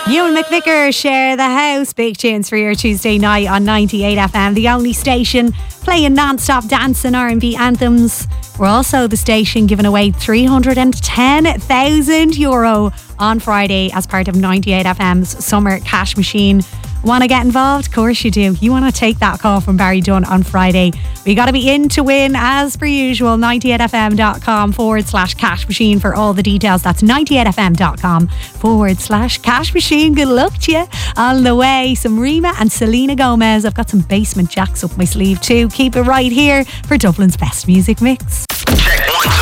Ewan McVicker, Share the House. Big tunes for your Tuesday night on 98 FM, the only station playing non-stop dance and R&B anthems. We're also the station giving away €310,000 on Friday as part of 98 FM's Summer Cash Machine. Want to get involved? Of course you do. You want to take that call from Barry Dunn on Friday. We got to be in to win as per usual. 98fm.com/cash machine for all the details. That's 98fm.com/cash machine. Good luck to you. On the way, some Rima and Selena Gomez. I've got some Basement Jacks up my sleeve too. Keep it right here for Dublin's best music mix. Check 1, 2.